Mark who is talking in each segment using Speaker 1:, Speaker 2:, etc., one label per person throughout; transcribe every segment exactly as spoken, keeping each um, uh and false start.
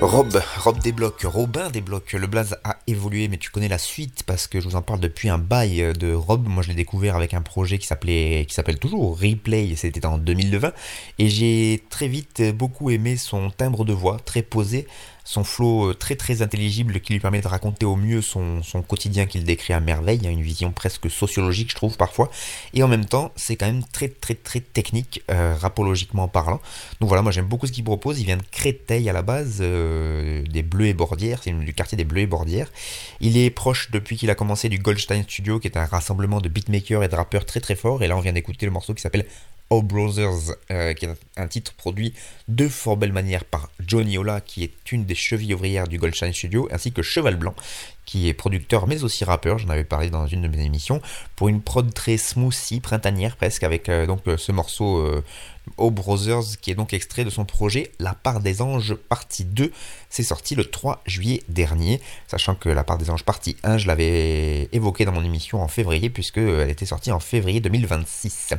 Speaker 1: Rob, Rob débloque, Robin débloque, le blaze a évolué mais tu connais la suite parce que je vous en parle depuis un bail de Rob. Moi je l'ai découvert avec un projet qui s'appelait, qui s'appelle toujours Replay, c'était en deux mille vingt et j'ai très vite beaucoup aimé son timbre de voix, très posé, son flow très très intelligible qui lui permet de raconter au mieux son, son quotidien qu'il décrit à merveille. Il y a une vision presque sociologique je trouve parfois et en même temps c'est quand même très très très technique euh, rapologiquement parlant. Donc voilà, moi j'aime beaucoup ce qu'il propose, il vient de Créteil à la base, euh, des Bleus et Bordières, c'est du quartier des Bleus et Bordières. Il est proche depuis qu'il a commencé du Goldstein Studio qui est un rassemblement de beatmakers et de rappeurs très très forts et là on vient d'écouter le morceau qui s'appelle Oh Brothers, euh, qui est un titre produit de fort belle manière par Johnny Ola, qui est une des chevilles ouvrières du Goldstein Studio, ainsi que Cheval Blanc, qui est producteur mais aussi rappeur, j'en avais parlé dans une de mes émissions, pour une prod très smoothie, printanière presque, avec euh, donc euh, ce morceau euh, Oh Brothers, qui est donc extrait de son projet La Part des Anges partie deux, c'est sorti le trois juillet dernier, sachant que La Part des Anges partie un, je l'avais évoqué dans mon émission en février, puisqu'elle était sortie en février deux mille vingt-six.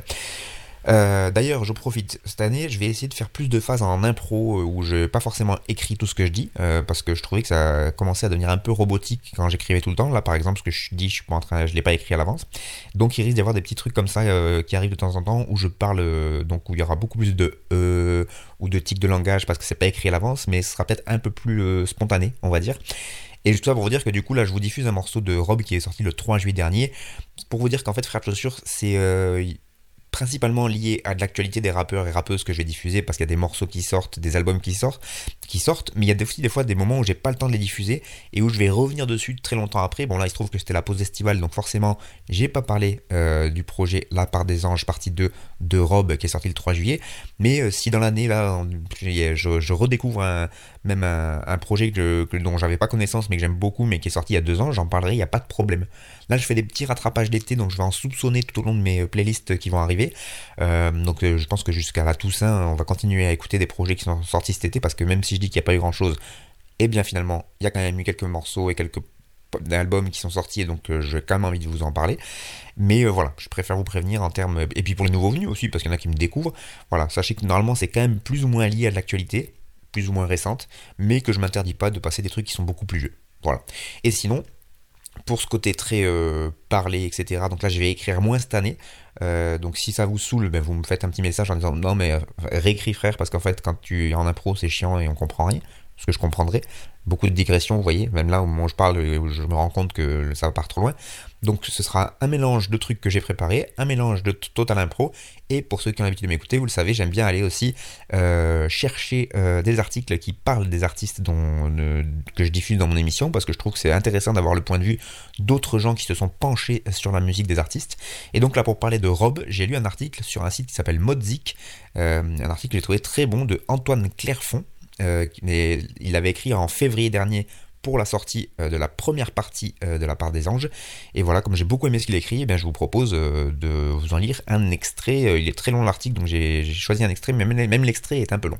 Speaker 1: Euh, d'ailleurs, je profite cette année, je vais essayer de faire plus de phases en impro euh, où je n'ai pas forcément écrit tout ce que je dis euh, parce que je trouvais que ça commençait à devenir un peu robotique quand j'écrivais tout le temps. Là, par exemple, ce que je dis, je suis pas en train, je l'ai pas écrit à l'avance. Donc, il risque d'y avoir des petits trucs comme ça euh, qui arrivent de temps en temps où je parle, euh, donc où il y aura beaucoup plus de euh, ou de tics de langage parce que c'est pas écrit à l'avance, mais ce sera peut-être un peu plus euh, spontané, on va dire. Et tout ça pour vous dire que du coup là je vous diffuse un morceau de Rob qui est sorti le trois juillet dernier pour vous dire qu'en fait Frère de Chaussures c'est euh, principalement lié à de l'actualité des rappeurs et rappeuses que je vais diffuser parce qu'il y a des morceaux qui sortent, des albums qui sortent, qui sortent, mais il y a aussi des fois des moments où j'ai pas le temps de les diffuser et où je vais revenir dessus très longtemps après. Bon là il se trouve que c'était la pause estivale donc forcément j'ai pas parlé euh, du projet La Part des Anges partie deux de Rob qui est sorti le trois juillet, mais euh, si dans l'année là je, je redécouvre un, même un, un projet que, que, dont j'avais pas connaissance mais que j'aime beaucoup mais qui est sorti il y a deux ans, j'en parlerai, il n'y a pas de problème. Là je fais des petits rattrapages d'été donc je vais en soupçonner tout au long de mes playlists qui vont arriver. Euh, donc euh, je pense que jusqu'à la Toussaint on va continuer à écouter des projets qui sont sortis cet été parce que même si je dis qu'il n'y a pas eu grand chose, et eh bien finalement il y a quand même eu quelques morceaux et quelques albums qui sont sortis et donc euh, j'ai quand même envie de vous en parler, mais euh, voilà, je préfère vous prévenir en termes, et puis pour les nouveaux venus aussi parce qu'il y en a qui me découvrent, voilà, sachez que normalement c'est quand même plus ou moins lié à de l'actualité, plus ou moins récente, mais que je m'interdis pas de passer des trucs qui sont beaucoup plus vieux, voilà. Et sinon pour ce côté très euh, parlé, et cetera. Donc là, je vais écrire moins cette année. Euh, donc si ça vous saoule, ben, vous me faites un petit message en disant non mais euh, réécris frère, parce qu'en fait quand tu es en impro c'est chiant et on comprend rien. Ce que je comprendrais. Beaucoup de digressions, vous voyez, même là au moment où je parle, je me rends compte que ça part trop loin. Donc ce sera un mélange de trucs que j'ai préparés, un mélange de total impro, et pour ceux qui ont l'habitude de m'écouter, vous le savez, j'aime bien aller aussi euh, chercher euh, des articles qui parlent des artistes dont, euh, que je diffuse dans mon émission, parce que je trouve que c'est intéressant d'avoir le point de vue d'autres gens qui se sont penchés sur la musique des artistes. Et donc là, pour parler de Rob, j'ai lu un article sur un site qui s'appelle Modzik, euh, un article que j'ai trouvé très bon de Antoine Clairfond. Euh, mais il avait écrit en février dernier pour la sortie euh, de la première partie euh, de La Part des Anges. Et voilà, comme j'ai beaucoup aimé ce qu'il a écrit, eh bien, je vous propose euh, de vous en lire un extrait. Euh, il est très long l'article, donc j'ai, j'ai choisi un extrait, mais même, même l'extrait est un peu long.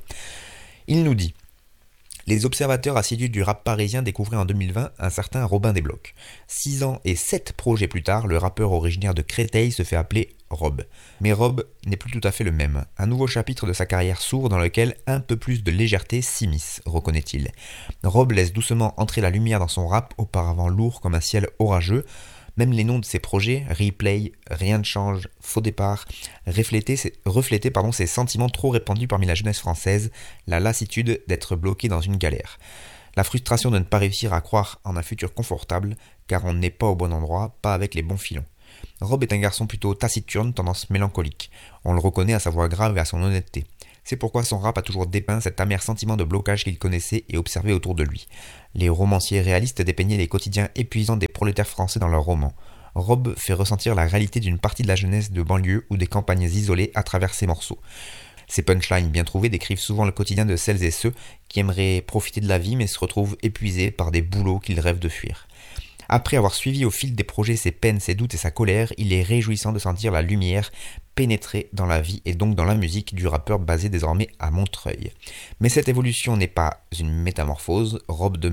Speaker 1: Il nous dit: les observateurs assidus du rap parisien découvraient en deux mille vingt un certain Robin des Blocs. Six ans et sept projets plus tard, le rappeur originaire de Créteil se fait appeler Rob. Mais Rob n'est plus tout à fait le même. Un nouveau chapitre de sa carrière s'ouvre dans lequel un peu plus de légèreté s'immisce, reconnaît-il. Rob laisse doucement entrer la lumière dans son rap, auparavant lourd comme un ciel orageux. Même les noms de ses projets, Replay, Rien ne change, Faux départ, reflétaient, reflétaient pardon, ces sentiments trop répandus parmi la jeunesse française, la lassitude d'être bloqué dans une galère. La frustration de ne pas réussir à croire en un futur confortable, car on n'est pas au bon endroit, pas avec les bons filons. Rob est un garçon plutôt taciturne, tendance mélancolique. On le reconnaît à sa voix grave et à son honnêteté. C'est pourquoi son rap a toujours dépeint cet amer sentiment de blocage qu'il connaissait et observait autour de lui. Les romanciers réalistes dépeignaient les quotidiens épuisants des prolétaires français dans leurs romans. Rob fait ressentir la réalité d'une partie de la jeunesse de banlieue ou des campagnes isolées à travers ses morceaux. Ses punchlines bien trouvées décrivent souvent le quotidien de celles et ceux qui aimeraient profiter de la vie mais se retrouvent épuisés par des boulots qu'ils rêvent de fuir. Après avoir suivi au fil des projets ses peines, ses doutes et sa colère, il est réjouissant de sentir la lumière pénétrer dans la vie et donc dans la musique du rappeur basé désormais à Montreuil. Mais cette évolution n'est pas une métamorphose, Rob demeure,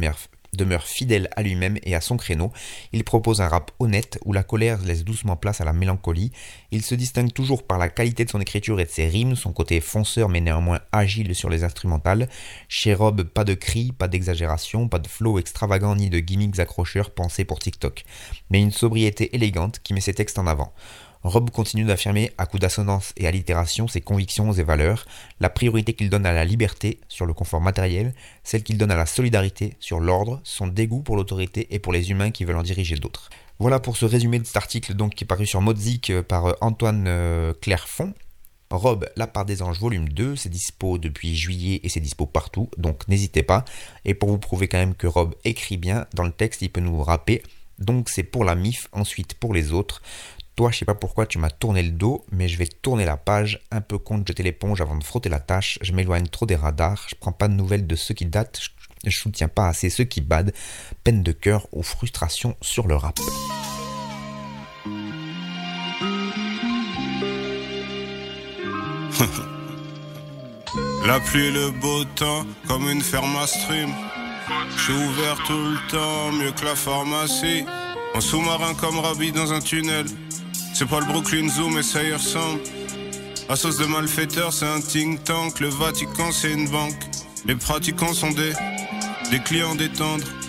Speaker 1: demeure fidèle à lui-même et à son créneau. Il propose un rap honnête où la colère laisse doucement place à la mélancolie. Il se distingue toujours par la qualité de son écriture et de ses rimes, son côté fonceur mais néanmoins agile sur les instrumentales. Chez Rob, pas de cris, pas d'exagération, pas de flow extravagant ni de gimmicks accrocheurs pensés pour TikTok, mais une sobriété élégante qui met ses textes en avant. Rob continue d'affirmer à coups d'assonance et allitération ses convictions et valeurs, la priorité qu'il donne à la liberté sur le confort matériel, celle qu'il donne à la solidarité sur l'ordre, son dégoût pour l'autorité et pour les humains qui veulent en diriger d'autres. Voilà pour ce résumé de cet article donc, qui est paru sur Modzik par Antoine euh, Clairfond. Rob, La part des anges, volume deux, c'est dispo depuis juillet et c'est dispo partout, donc n'hésitez pas. Et pour vous prouver quand même que Rob écrit bien, dans le texte il peut nous rapper, donc c'est pour la M I F, ensuite pour les autres. Toi, je sais pas pourquoi tu m'as tourné le dos, mais je vais tourner la page, un peu con de jeter l'éponge avant de frotter la tâche, je m'éloigne trop des radars, je prends pas de nouvelles de ceux qui datent, je, je soutiens pas assez ceux qui badent, peine de cœur ou frustration sur le rap.
Speaker 2: La pluie et le beau temps, comme une ferme à stream. Je suis ouvert tout le temps, mieux que la pharmacie. En sous-marin comme Rabbi dans un tunnel. C'est pas le Brooklyn Zoo mais ça y ressemble. À sauce de malfaiteurs c'est un think tank. Le Vatican c'est une banque. Les pratiquants sont des, des clients des tendres.